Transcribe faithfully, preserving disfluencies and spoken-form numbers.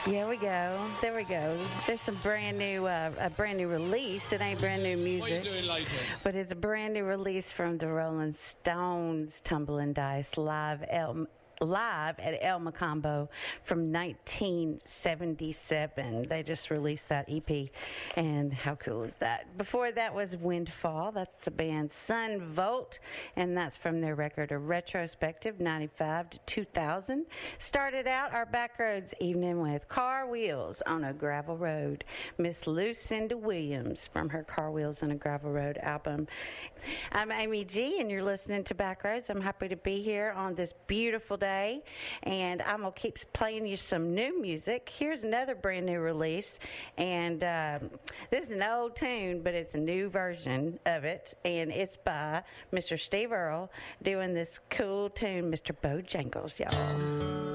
Yeah, we go. There we go. There's some brand new, uh, a brand new release. It ain't brand new music. What are you doing later? But it's a brand new release from the Rolling Stones, Tumble and Dice, live El- live at El Macambo from nineteen seventy-seven. They just released that E P, and how cool is that? Before that was Windfall. That's the band Sun Volt, and that's from their record A Retrospective, ninety-five to two thousand. Started out our Backroads evening with Car Wheels on a Gravel Road. Miss Lucinda Williams from her Car Wheels on a Gravel Road album. I'm Amy G, and you're listening to Backroads. I'm happy to be here on this beautiful day. And I'm going to keep playing you some new music. Here's another brand new release, and um, this is an old tune, but it's a new version of it, and it's by Mister Steve Earle doing this cool tune, Mister Bojangles, y'all.